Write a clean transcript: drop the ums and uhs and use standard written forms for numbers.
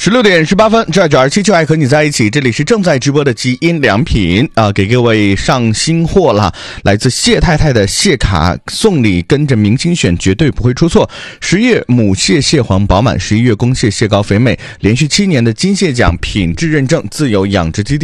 16点18分，这927就爱和你在一起，这里是正在直播的基因良品啊，给各位上新货了，来自谢太太的蟹卡送礼，跟着明星选绝对不会出错。10月母蟹蟹黄饱满，11月公蟹蟹膏肥美，连续7年的金蟹奖品质认证，自有养殖基地。